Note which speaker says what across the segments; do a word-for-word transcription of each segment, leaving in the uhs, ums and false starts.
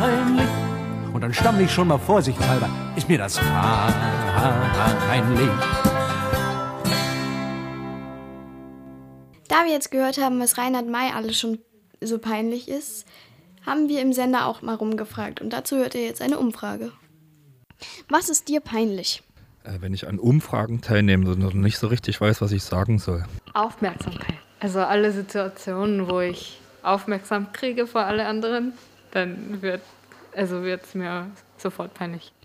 Speaker 1: peinlich. Und dann stammle ich schon mal vorsichtshalber, ist mir das peinlich.
Speaker 2: Da wir jetzt gehört haben, was Reinhard May alles schon so peinlich ist, haben wir im Sender auch mal rumgefragt. Und dazu hört ihr jetzt eine Umfrage. Was ist dir peinlich?
Speaker 3: Äh, wenn ich an Umfragen teilnehme und nicht so richtig weiß, was ich sagen soll.
Speaker 4: Aufmerksamkeit. Also alle Situationen, wo ich aufmerksam kriege vor alle anderen, dann wird also wird's mir sofort peinlich.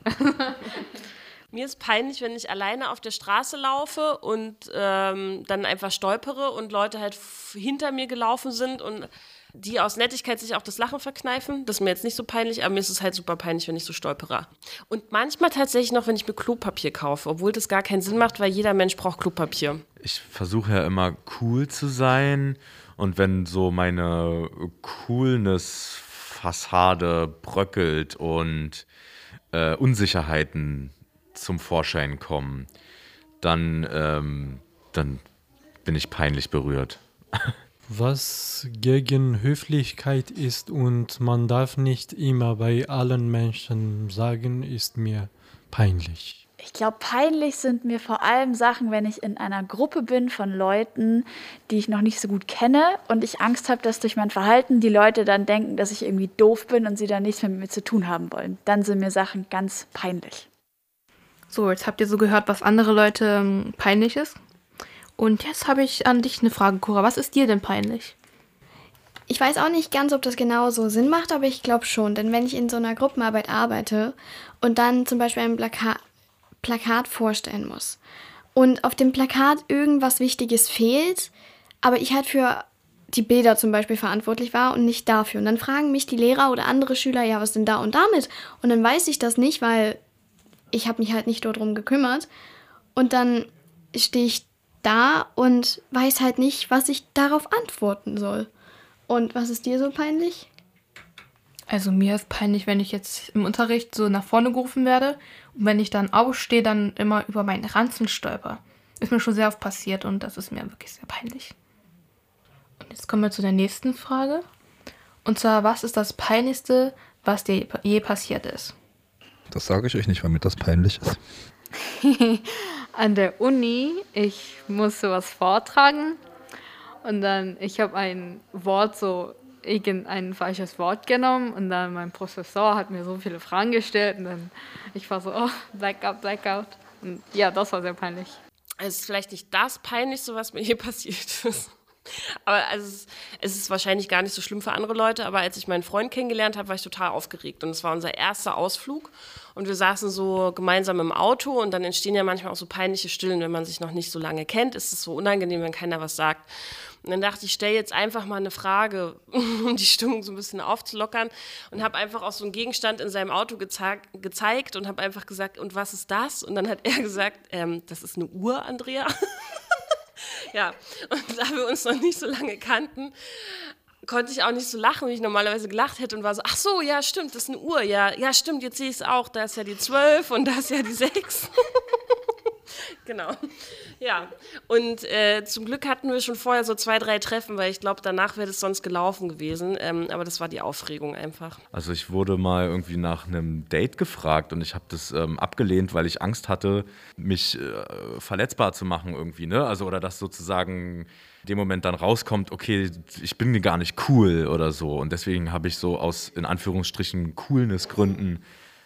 Speaker 5: Mir ist peinlich, wenn ich alleine auf der Straße laufe und ähm, dann einfach stolpere und Leute halt f- hinter mir gelaufen sind und die aus Nettigkeit sich auch das Lachen verkneifen. Das ist mir jetzt nicht so peinlich, aber mir ist es halt super peinlich, wenn ich so stolpere. Und manchmal tatsächlich noch, wenn ich mir Klopapier kaufe, obwohl das gar keinen Sinn macht, weil jeder Mensch braucht Klopapier.
Speaker 6: Ich versuche ja immer cool zu sein und wenn so meine Coolness-Fassade bröckelt und äh, Unsicherheiten zum Vorschein kommen, dann, ähm, dann bin ich peinlich berührt.
Speaker 7: Was gegen Höflichkeit ist und man darf nicht immer bei allen Menschen sagen, ist mir peinlich.
Speaker 8: Ich glaube, peinlich sind mir vor allem Sachen, wenn ich in einer Gruppe bin von Leuten, die ich noch nicht so gut kenne und ich Angst habe, dass durch mein Verhalten die Leute dann denken, dass ich irgendwie doof bin und sie dann nichts mehr mit mir zu tun haben wollen. Dann sind mir Sachen ganz peinlich.
Speaker 9: So, jetzt habt ihr so gehört, was andere Leute ähm, peinlich ist. Und jetzt habe ich an dich eine Frage, Cora. Was ist dir denn peinlich?
Speaker 2: Ich weiß auch nicht ganz, ob das genau so Sinn macht, aber ich glaube schon. Denn wenn ich in so einer Gruppenarbeit arbeite und dann zum Beispiel ein Plaka- Plakat vorstellen muss und auf dem Plakat irgendwas Wichtiges fehlt, aber ich halt für die Bilder zum Beispiel verantwortlich war und nicht dafür. Und dann fragen mich die Lehrer oder andere Schüler, ja, was denn da und damit? Und dann weiß ich das nicht, weil ich habe mich halt nicht darum gekümmert. Und dann stehe ich da und weiß halt nicht, was ich darauf antworten soll. Und was ist dir so peinlich?
Speaker 9: Also mir ist peinlich, wenn ich jetzt im Unterricht so nach vorne gerufen werde und wenn ich dann aufstehe, dann immer über meinen Ranzen stolper. Ist mir schon sehr oft passiert und das ist mir wirklich sehr peinlich. Und jetzt kommen wir zu der nächsten Frage. Und zwar, was ist das Peinlichste, was dir je passiert ist?
Speaker 3: Das sage ich euch nicht, weil mir das peinlich ist.
Speaker 4: An der Uni, ich musste was vortragen und dann, ich habe ein Wort so, irgendein falsches Wort genommen und dann mein Professor hat mir so viele Fragen gestellt und dann, ich war so, oh, Blackout, Blackout. Und ja, das war sehr peinlich.
Speaker 5: Es ist vielleicht nicht das Peinlichste, was mir hier passiert ist. Aber also es, ist, es ist wahrscheinlich gar nicht so schlimm für andere Leute, aber als ich meinen Freund kennengelernt habe, war ich total aufgeregt und es war unser erster Ausflug und wir saßen so gemeinsam im Auto und dann entstehen ja manchmal auch so peinliche Stillen, wenn man sich noch nicht so lange kennt, ist es so unangenehm, wenn keiner was sagt. Und dann dachte ich, ich stelle jetzt einfach mal eine Frage, um die Stimmung so ein bisschen aufzulockern und habe einfach auch so einen Gegenstand in seinem Auto gezeig, gezeigt und habe einfach gesagt, und was ist das? Und dann hat er gesagt, ähm, das ist eine Uhr, Andrea. Ja, und da wir uns noch nicht so lange kannten, konnte ich auch nicht so lachen, wie ich normalerweise gelacht hätte und war so, ach so, ja stimmt, das ist eine Uhr, ja, ja stimmt, jetzt sehe ich es auch, da ist ja die zwölf und da ist ja die sechs. Genau, ja, und äh, zum Glück hatten wir schon vorher so zwei, drei Treffen, weil ich glaube, danach wäre das sonst gelaufen gewesen, ähm, aber das war die Aufregung einfach.
Speaker 6: Also ich wurde mal irgendwie nach einem Date gefragt und ich habe das ähm, abgelehnt, weil ich Angst hatte, mich äh, verletzbar zu machen irgendwie, ne? Also oder dass sozusagen in dem Moment dann rauskommt, okay, ich bin gar nicht cool oder so und deswegen habe ich so aus, in Anführungsstrichen, Coolness-Gründen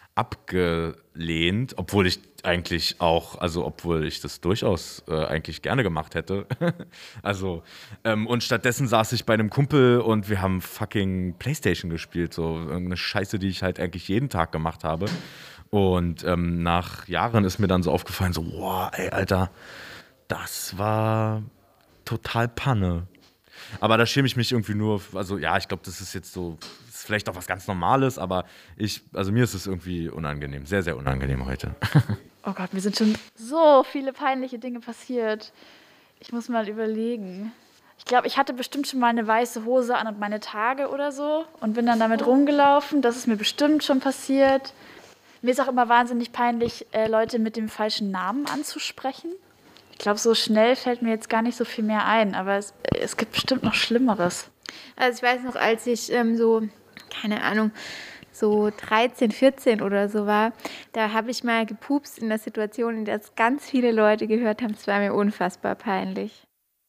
Speaker 6: abgelehnt, obwohl ich eigentlich auch, also obwohl ich das durchaus äh, eigentlich gerne gemacht hätte. Also, ähm, und stattdessen saß ich bei einem Kumpel und wir haben fucking Playstation gespielt, so irgendeine Scheiße, die ich halt eigentlich jeden Tag gemacht habe. Und ähm, nach Jahren ist mir dann so aufgefallen, so, wow, ey, Alter, das war total Panne. Aber da schäme ich mich irgendwie nur, also ja, ich glaube, das ist jetzt so, das ist vielleicht auch was ganz Normales, aber ich, also mir ist es irgendwie unangenehm, sehr, sehr unangenehm heute.
Speaker 8: Oh Gott, mir sind schon so viele peinliche Dinge passiert. Ich muss mal überlegen. Ich glaube, ich hatte bestimmt schon mal eine weiße Hose an und meine Tage oder so und bin dann damit rumgelaufen. Das ist mir bestimmt schon passiert. Mir ist auch immer wahnsinnig peinlich, äh, Leute mit dem falschen Namen anzusprechen. Ich glaube, so schnell fällt mir jetzt gar nicht so viel mehr ein, aber es, es gibt bestimmt noch Schlimmeres.
Speaker 9: Also ich weiß noch, als ich ähm, so, keine Ahnung,
Speaker 10: so dreizehn, vierzehn oder so war, da habe ich mal gepupst in der Situation, in der es ganz viele Leute gehört haben. Es war mir unfassbar peinlich.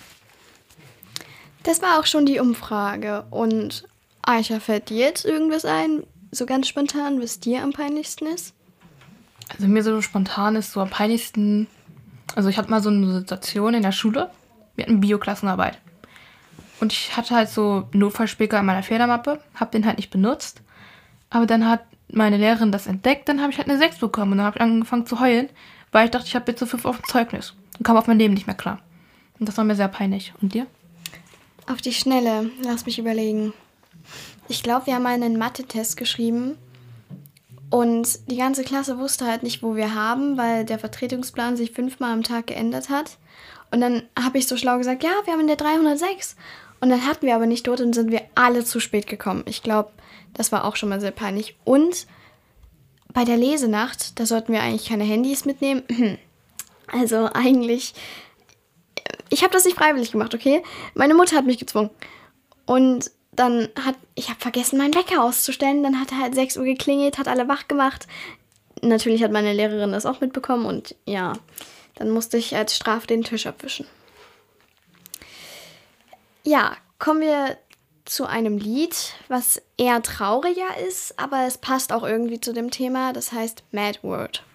Speaker 2: Das war auch schon die Umfrage. Und Aisha, fällt dir jetzt irgendwas ein, so ganz spontan, was dir am peinlichsten ist?
Speaker 9: Also mir so spontan ist so am peinlichsten, also ich hatte mal so eine Situation in der Schule, wir hatten Bio-Klassenarbeit. Und ich hatte halt so einen Notfallspicker in meiner Federmappe, habe den halt nicht benutzt. Aber dann hat meine Lehrerin das entdeckt, dann habe ich halt eine sechs bekommen. Und dann habe ich angefangen zu heulen, weil ich dachte, ich habe jetzt so fünf auf dem Zeugnis. Und kam auf mein Leben nicht mehr klar. Und das war mir sehr peinlich. Und dir?
Speaker 2: Auf die Schnelle, lass mich überlegen. Ich glaube, wir haben einen Mathe-Test geschrieben. Und die ganze Klasse wusste halt nicht, wo wir haben, weil der Vertretungsplan sich fünfmal am Tag geändert hat. Und dann habe ich so schlau gesagt, ja, wir haben in der dreihundertsechs. Und dann hatten wir aber nicht dort und sind wir alle zu spät gekommen. Ich glaube, das war auch schon mal sehr peinlich. Und bei der Lesenacht, da sollten wir eigentlich keine Handys mitnehmen. Also eigentlich, ich habe das nicht freiwillig gemacht, okay? Meine Mutter hat mich gezwungen. Und dann hat, ich habe vergessen, meinen Wecker auszustellen. Dann hat er halt sechs Uhr geklingelt, hat alle wach gemacht. Natürlich hat meine Lehrerin das auch mitbekommen und ja, dann musste ich als Strafe den Tisch abwischen. Ja, kommen wir zu einem Lied, was eher trauriger ist, aber es passt auch irgendwie zu dem Thema. Das heißt Mad World.